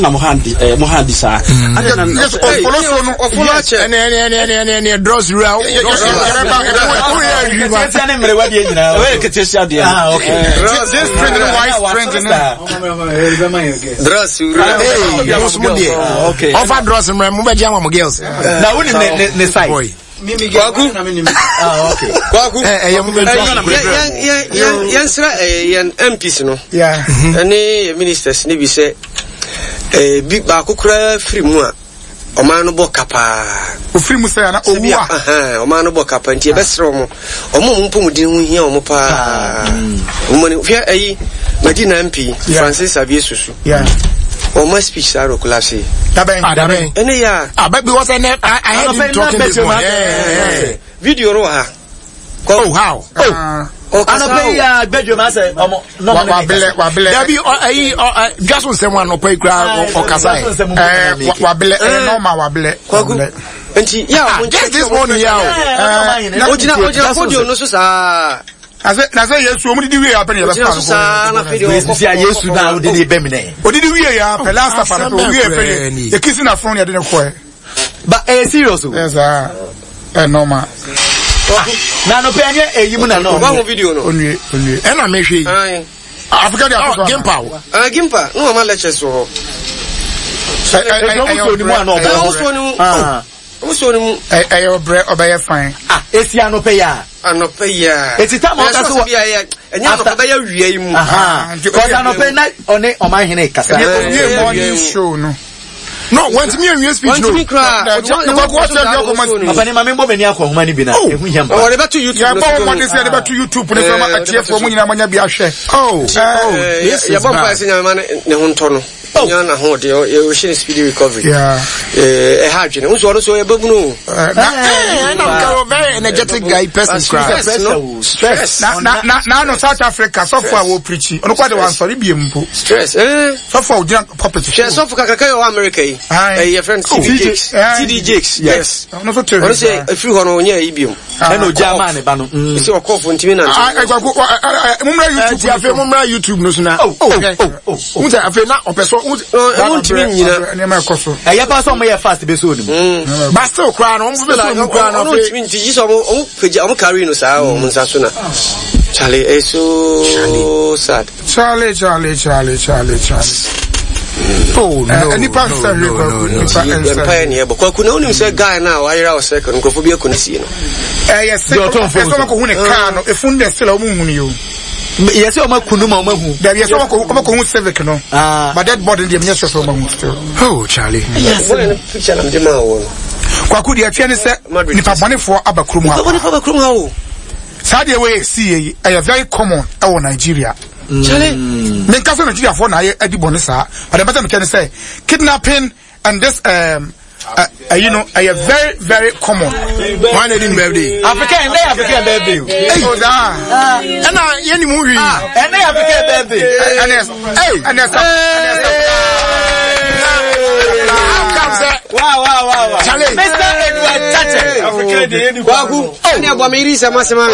na mo handi sa yes follow no and draws real this trending wise trending draws okay offer draws mo be jam am girls na woni ne side Kwaku Kwaku yansra yan MPs no yeah any ministers ni bi se bi ba kokura free mu a o man no boka pa o free mu se na owu a o man no boka pa nti e besro mo o mo mpomudin hu hia o mo pa o mo ni fia ayi Medina MP Francis Abiesusu yeah o my speech are class daben ene ya but because I had him talking this morning video ro ha oh how Anope ya bedroom say no wabele dabi ayi just say one opa kra o kasa wabele normal wabele enti ya this morning ya ojina audio no so sa na say yesu o mu didi we happen ya be fa si yesu na o didi be me ne o didi we ya pe last pa no we pe e kissing na front ya de ko but serious yes normal na no pe anye eyimu na no ba video no onwie e na me hwe Africa dey Africa Gimpa no ma lecture so ayo bre obey fine esi anope ya eti ta mo ka so enya no ba ya wiai mu because anope na one o man hene kasa ye morning show no want me and speech no papa ni mame mbo beni akwa huma ni bi na ehu hiamba o reba to YouTube ya ba mo dey say reba to YouTube ne from atie for mo nyina manya bi ahwe ya ba pa se nyama ne ho nto no nya na ho de e shine speed recovery ha dwene unso so e babu no na very energetic guy person stress na no South Africa so far we preach ono kwa de wan sorry bi empo stress so far we just puppet so far kaka yo America your friend TD Jakes yes no so tell you say if you hono nya ibium e no German ba no say okofo ntimi na mumra YouTube no so na unse afi na opeso ntimi nyina na ma koso e pa so mo ye fast be so ni but still cry no mo be so cry no ntimi nti so mo peja mo carry no sa o mo nsa so na Charlie is so sad Charlie oh no any pastor no Kwaku na unim say guy now ayira o second nkofo bi akonisi no yes so ko hu ne car no e fun de sela o mu hu ni yo yes o makunu ma o mahu there yes o ko civic no but that body dey me so ma hu still oh Charlie yes picture na dem na wo Kwaku dey afia ne say nipa bonefo abakrum ha o Sadia way see a very common in Nigeria. Charlie, men kaso Nigeria for na edi bonisa, but the better can say kidnapping and this you know a very very common. One in birthday. African birthday. Oh da. And any movie. And African birthday. And wow. Charlie. Mr. Edward Chache. African day. Kwaku. Any abamiri sama sama.